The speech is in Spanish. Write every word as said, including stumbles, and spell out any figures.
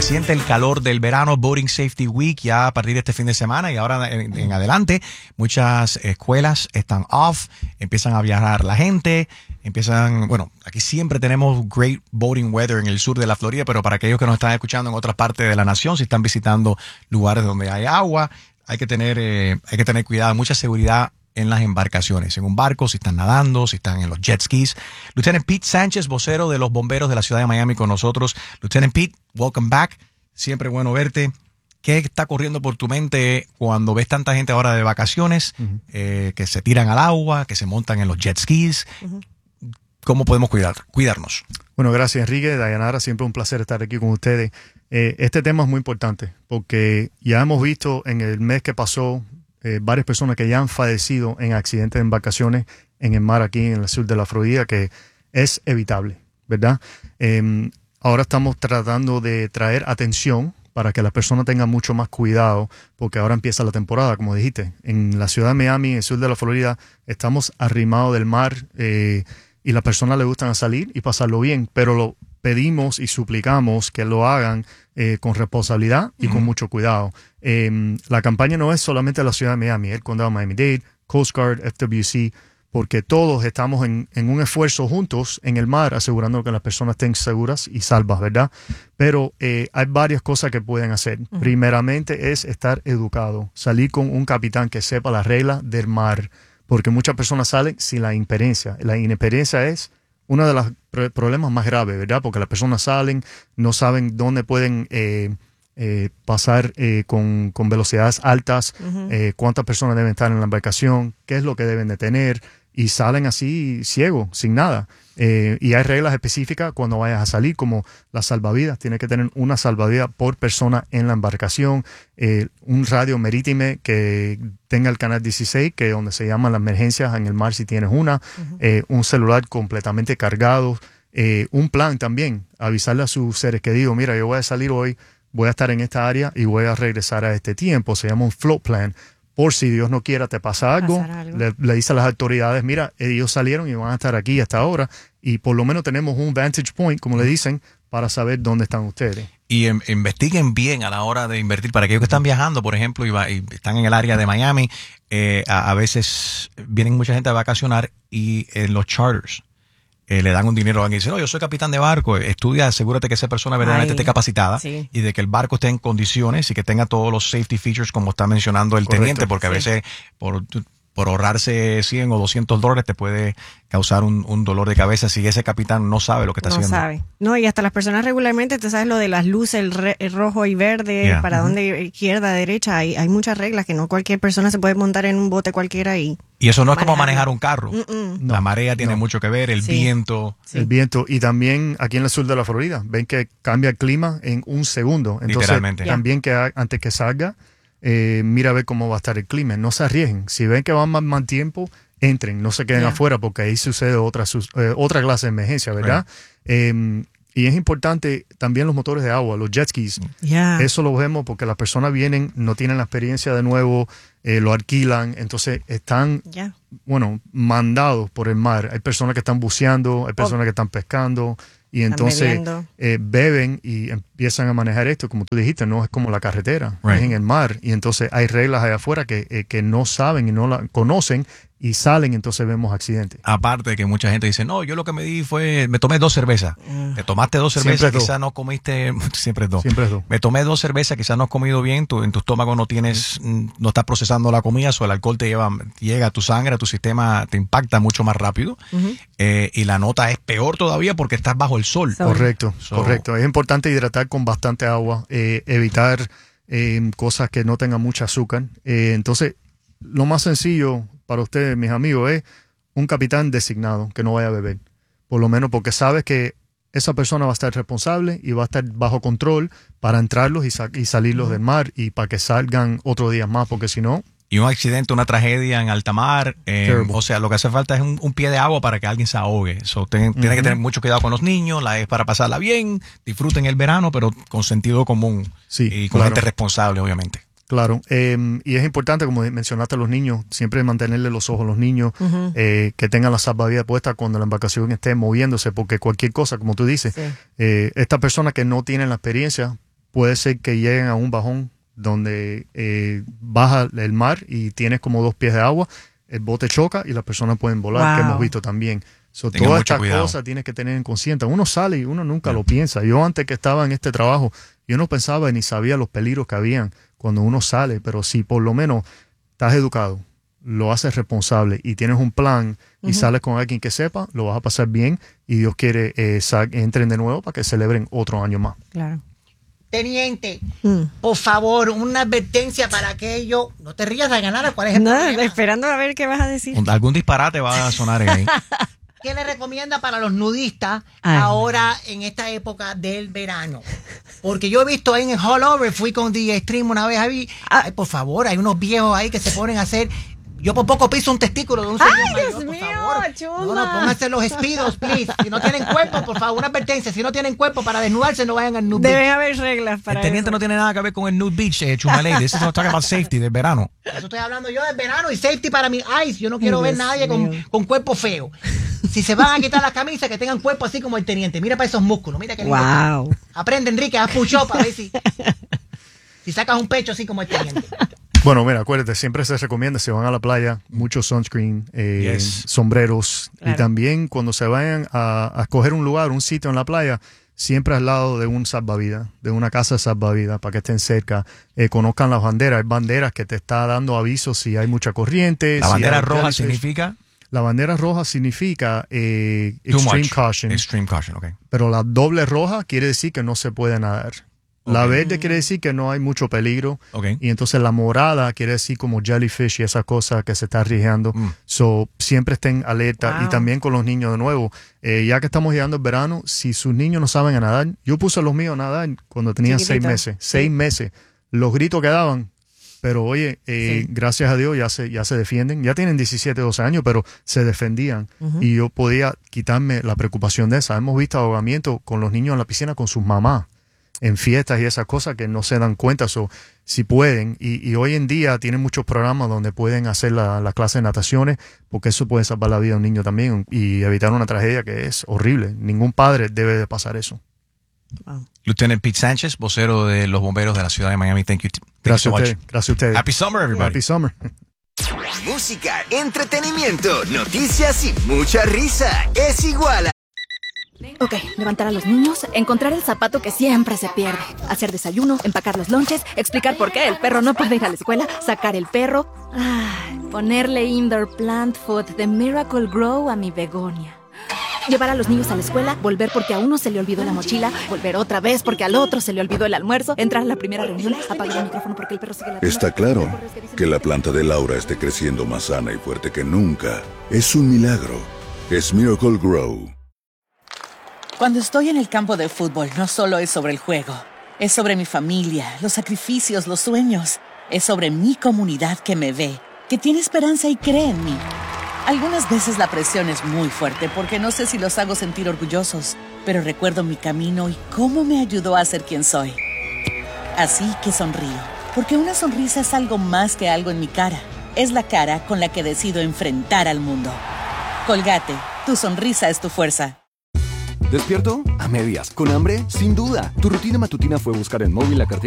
siente el calor del verano, Boating Safety Week, ya a partir de este fin de semana y ahora en, en adelante. Muchas escuelas están off, empiezan a viajar la gente, empiezan, bueno, aquí siempre tenemos great boating weather en el sur de la Florida, pero para aquellos que nos están escuchando en otras partes de la nación, si están visitando lugares donde hay agua, hay que tener, eh, hay que tener cuidado, mucha seguridad en las embarcaciones, en un barco, si están nadando, si están en los jet skis. Lieutenant Pete Sánchez, vocero de los bomberos de la ciudad de Miami con nosotros. Lieutenant Pete, welcome back. Siempre bueno verte. ¿Qué está corriendo por tu mente cuando ves tanta gente ahora de vacaciones, uh-huh. eh, que se tiran al agua, que se montan en los jet skis? Uh-huh. ¿Cómo podemos cuidar, cuidarnos? Bueno, gracias, Enrique. Dayanara, siempre un placer estar aquí con ustedes. Eh, este tema es muy importante porque ya hemos visto en el mes que pasó Eh, varias personas que ya han fallecido en accidentes de embarcaciones en el mar aquí en el sur de la Florida, que es evitable, ¿verdad? Eh, ahora estamos tratando de traer atención para que las personas tengan mucho más cuidado, porque ahora empieza la temporada, como dijiste. En la ciudad de Miami, en el sur de la Florida, estamos arrimados del mar eh, y las personas les gustan salir y pasarlo bien, pero lo pedimos y suplicamos que lo hagan eh, con responsabilidad y uh-huh. con mucho cuidado. Eh, la campaña no es solamente la ciudad de Miami, el condado de Miami-Dade, Coast Guard, F W C, porque todos estamos en, en un esfuerzo juntos en el mar, asegurando que las personas estén seguras y salvas, ¿verdad? Pero eh, hay varias cosas que pueden hacer. Uh-huh. Primeramente es estar educado, salir con un capitán que sepa las reglas del mar, porque muchas personas salen sin la inexperiencia. La inexperiencia es uno de los problemas más graves, ¿verdad? Porque las personas salen, no saben dónde pueden eh, eh, pasar eh, con, con velocidades altas, uh-huh. eh, cuántas personas deben estar en la embarcación, qué es lo que deben de tener, y salen así ciegos, sin nada. Eh, y hay reglas específicas cuando vayas a salir, como las salvavidas. Tienes que tener una salvavidas por persona en la embarcación, eh, un radio marítimo que tenga el canal dieciséis, que es donde se llaman las emergencias en el mar si tienes una, uh-huh. eh, un celular completamente cargado, eh, un plan también, avisarle a sus seres queridos, mira, yo voy a salir hoy, voy a estar en esta área y voy a regresar a este tiempo. Se llama un float plan. Por si Dios no quiera te pasa algo, algo. Le, le dice a las autoridades, mira, ellos salieron y van a estar aquí hasta ahora, y por lo menos tenemos un vantage point, como le dicen, para saber dónde están ustedes. Y en, investiguen bien a la hora de invertir. Para aquellos que están viajando, por ejemplo, y, va, y están en el área de Miami, eh, a, a veces vienen mucha gente a vacacionar y en los charters Eh, le dan un dinero a alguien y dice, no, yo soy capitán de barco, estudia, asegúrate que esa persona verdaderamente Ay, esté capacitada sí. y de que el barco esté en condiciones y que tenga todos los safety features como está mencionando el Correcto, teniente, porque sí. a veces por, por ahorrarse cien o doscientos dólares te puede causar un, un dolor de cabeza si ese capitán no sabe lo que está no haciendo. No sabe. No, y hasta las personas regularmente, tú sabes lo de las luces, el, re, el rojo y verde, yeah. para uh-huh. dónde, izquierda, derecha, hay, hay muchas reglas que no cualquier persona se puede montar en un bote cualquiera y... Y eso no es como manejar un carro. Mm-mm. La no, marea tiene no. mucho que ver, el sí. viento. Sí. El viento. Y también aquí en el sur de la Florida, ven que cambia el clima en un segundo. Entonces, literalmente. también que antes que salga, eh, mira a ver cómo va a estar el clima. No se arriesguen. Si ven que van más, más tiempo, entren, no se queden yeah. afuera, porque ahí sucede otra, eh, otra clase de emergencia, ¿verdad? Right. Eh, y es importante también los motores de agua, los jet skis. Yeah. Eso lo vemos porque las personas vienen, no tienen la experiencia de nuevo, eh, lo alquilan, entonces están, yeah. bueno, mandados por el mar. Hay personas que están buceando, hay personas oh. que están pescando, y entonces eh, beben y empiezan a manejar esto. Como tú dijiste, no es como la carretera, right. es en el mar. Y entonces hay reglas allá afuera que, eh, que no saben y no la conocen, y salen, entonces vemos accidentes. Aparte de que mucha gente dice, no, yo lo que me di fue, me tomé dos cervezas. Uh, Te tomaste dos cervezas, quizás no comiste, siempre es dos. Siempre es dos. Me tomé dos cervezas, quizás no has comido bien, tu, en tu estómago no tienes, uh-huh. no estás procesando la comida, o el alcohol te lleva, llega a tu sangre, a tu sistema, te impacta mucho más rápido. Uh-huh. eh, y la nota es peor todavía porque estás bajo el sol. So, correcto, so, correcto. Es importante hidratar con bastante agua, eh, evitar eh, cosas que no tengan mucho azúcar. Eh, entonces, lo más sencillo para ustedes, mis amigos, es un capitán designado que no vaya a beber. Por lo menos porque sabes que esa persona va a estar responsable y va a estar bajo control para entrarlos y, sa- y salirlos uh-huh. del mar, y para que salgan otros días más, porque si no... Y un accidente, una tragedia en alta mar, eh, o sea, lo que hace falta es un, un pie de agua para que alguien se ahogue. So, ten, uh-huh. Tiene que tener mucho cuidado con los niños, la es para pasarla bien, disfruten el verano, pero con sentido común sí, y con claro. gente responsable, obviamente. Claro, eh, y es importante, como mencionaste, a los niños, siempre mantenerle los ojos a los niños, uh-huh. eh, que tengan la salvavidas puesta cuando la embarcación esté moviéndose, porque cualquier cosa, como tú dices, sí. eh, estas personas que no tienen la experiencia puede ser que lleguen a un bajón donde eh, baja el mar y tienes como dos pies de agua, el bote choca y las personas pueden volar, wow. que hemos visto también. So, todas estas cosas tienes que tener en conciencia. Uno sale y uno nunca yeah. lo piensa. Yo antes que estaba en este trabajo, yo no pensaba ni sabía los peligros que habían cuando uno sale, pero si por lo menos estás educado, lo haces responsable y tienes un plan y uh-huh. sales con alguien que sepa, lo vas a pasar bien y Dios quiere eh, entren de nuevo para que celebren otro año más. Claro. Teniente, mm. por favor, una advertencia para aquello. No te rías de ganar. ¿Cuál es el no, problema? Esperando a ver qué vas a decir. Algún disparate va a sonar ahí. ¿Qué le recomienda para los nudistas Ay. ahora en esta época del verano? Porque yo he visto en el All Over, fui con D J Stream una vez ahí. Ay, por favor, hay unos viejos ahí que se ponen a hacer. Yo por poco piso un testículo de un señor Ay, mayor, Dios por mío, favor. Chuma. No, no, pónganse los speedos, please. Si no tienen cuerpo, por favor, una advertencia. Si no tienen cuerpo para desnudarse, no vayan al nude Deben beach. haber reglas para El teniente eso. no tiene nada que ver con el nude beach, eh, Chumaley. This is talking about safety del verano. Eso estoy hablando yo del verano y safety para mi eyes. Yo no quiero Dios ver nadie con, con cuerpo feo. Si se van a quitar las camisas, que tengan cuerpo así como el teniente. Mira para esos músculos, mira que lindo. Wow. Aprende, Enrique, haz push-up a ver si, si sacas un pecho así como el teniente. Bueno, mira, acuérdate, siempre se recomienda, si van a la playa, mucho sunscreen, eh, Yes. sombreros. Claro. Y también cuando se vayan a, a escoger un lugar, un sitio en la playa, siempre al lado de un salvavidas, de una casa de salvavidas, para que estén cerca. Eh, conozcan las banderas. Hay banderas que te está dando avisos si hay mucha corriente. La si bandera hay roja jellyfish. significa La bandera roja significa eh, too extreme much. caution. Extreme caution, ok. Pero la doble roja quiere decir que no se puede nadar. La Ok. verde quiere decir que no hay mucho peligro. Ok. Y entonces la morada quiere decir como jellyfish y esas cosas que se está rigiendo. Mm. So, siempre estén alerta. Wow. Y también con los niños de nuevo. Eh, ya que estamos llegando el verano, si sus niños no saben a nadar, yo puse a los míos a nadar cuando tenían seis Chiquitito. meses. Sí. Seis meses. Los gritos que daban. Pero oye, eh, Sí. gracias a Dios ya se, ya se defienden. Ya tienen diecisiete, doce años, pero se defendían. Uh-huh. Y yo podía quitarme la preocupación de esa. Hemos visto ahogamiento con los niños en la piscina con sus mamás en fiestas y esas cosas que no se dan cuenta. So, si pueden, y, y hoy en día tienen muchos programas donde pueden hacer la, la clase de nataciones, porque eso puede salvar la vida de un niño también y evitar una tragedia que es horrible. Ningún padre debe de pasar eso. Wow. Lieutenant Pete Sánchez, vocero de los bomberos de la ciudad de Miami. Thank you. Thank Gracias you a so much. ustedes. Gracias a ustedes. Happy summer, everybody. Happy summer. Música, entretenimiento, noticias y mucha risa. Es igual a... Ok, levantar a los niños, encontrar el zapato que siempre se pierde, hacer desayuno, empacar los lonches, explicar por qué el perro no puede ir a la escuela, sacar el perro, ay, ponerle indoor plant food de Miracle Grow a mi begonia. Llevar a los niños a la escuela, volver porque a uno se le olvidó la mochila, volver otra vez porque al otro se le olvidó el almuerzo, entrar a la primera reunión, apagar el micrófono porque el perro sigue la Está claro que la planta de Laura esté creciendo más sana y fuerte que nunca. Es un milagro. Es Miracle Grow. Cuando estoy en el campo de fútbol, no solo es sobre el juego. Es sobre mi familia, los sacrificios, los sueños. Es sobre mi comunidad que me ve, que tiene esperanza y cree en mí. Algunas veces la presión es muy fuerte porque no sé si los hago sentir orgullosos, pero recuerdo mi camino y cómo me ayudó a ser quien soy. Así que sonrío, porque una sonrisa es algo más que algo en mi cara. Es la cara con la que decido enfrentar al mundo. Colgate, tu sonrisa es tu fuerza. ¿Despierto? A medias. ¿Con hambre? Sin duda. Tu rutina matutina fue buscar en móvil la cartera